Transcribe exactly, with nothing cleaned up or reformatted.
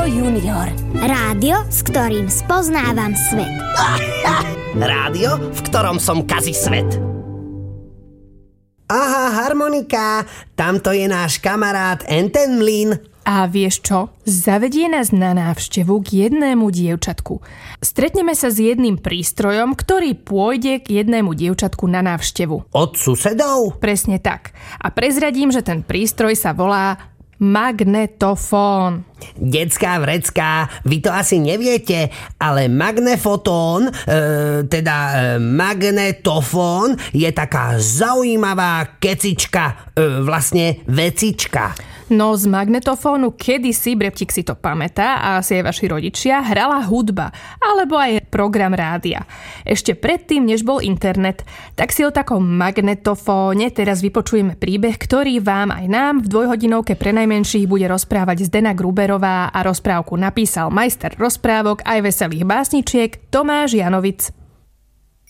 Rádio Junior. Rádio, s ktorým spoznávam svet. Rádio, v ktorom som kazí svet. Aha, harmonika, tamto je náš kamarát Enten Mlyn. A vieš čo? Zavedie nás na návštevu k jednému dievčatku. Stretneme sa s jedným prístrojom, ktorý pôjde k jednému dievčatku na návštevu. Od susedov? Presne tak. A prezradím, že ten prístroj sa volá magnetofón. Detská vrecká, vy to asi neviete, ale magnetofón, e, teda e, magnetofón je taká zaujímavá kecička, e, vlastne vecička. No z magnetofónu kedysi, Breptík si to pamätá a asi aj vaši rodičia, hrala hudba alebo aj program rádia. Ešte predtým, než bol internet, tak si o takom magnetofóne teraz vypočujeme príbeh, ktorý vám aj nám v dvojhodinovke pre najmenších bude rozprávať Zdena Gruberová a rozprávku napísal majster rozprávok aj veselých básničiek Tomáš Janovic.